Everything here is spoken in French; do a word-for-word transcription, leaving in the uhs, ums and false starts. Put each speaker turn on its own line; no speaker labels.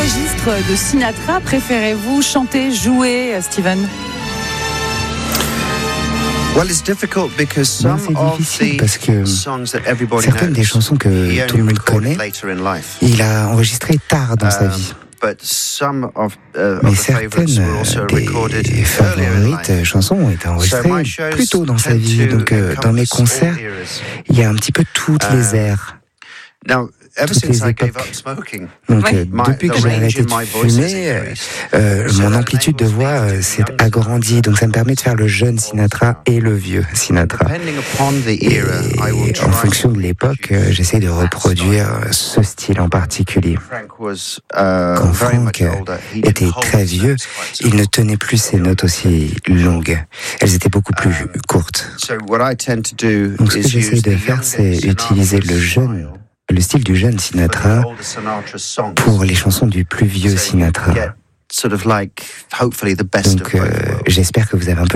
registres de Sinatra préférez-vous chanter, jouer, Steven?
Well, it's difficult because
Ben,
some
c'est
of
difficile
the
parce que
songs that everybody
certaines des
knows,
chansons que
he
tout le
only
monde connaît,
recorded later in life.
il a enregistré tard dans sa
Um,
vie.
But some of, uh,
Mais
of the favorites
certaines
were also
des
recorded earlier in life.
favorites chansons ont été
So
enregistrées
my shows
plus tôt dans sa
tend
vie.
to
Donc euh, dans mes
encompass all
concerts,
eras.
il y a un petit peu toutes les
Euh,
ères.
Now, ever
toutes
since
les
I gave
époques.
up smoking,
Donc
Oui.
euh,
My-
depuis
the
que j'ai
range
arrêté
in
de
my voice has
fumer, euh,
increased.
euh,
So
mon
that
amplitude de
enables me
voix
to
euh,
do
s'est
young
agrandie. Donc ça me permet de faire le jeune Sinatra et le vieux Sinatra.
Depending upon the
Et
era, I will try
en fonction de
to
l'époque,
reproduce
euh, j'essaie de
that
reproduire
style.
euh, ce style en particulier.
Frank was, uh,
Quand
very
Frank
much older. He didn't
était
hold
très
his
vieux,
notes quite so
il ne
long.
tenait plus ses notes aussi longues. Elles étaient beaucoup plus courtes.
So what I tend to do
Donc ce que
is
j'essaie
use
de
the
faire,
younger
c'est utiliser le jeune,
Sinatra
le style du jeune
style for the
Sinatra
older Sinatra songs.
pour les chansons du plus vieux
So you
Sinatra.
get sort of like, hopefully, the best
Donc
of both
euh,
worlds.
j'espère que vous avez un peu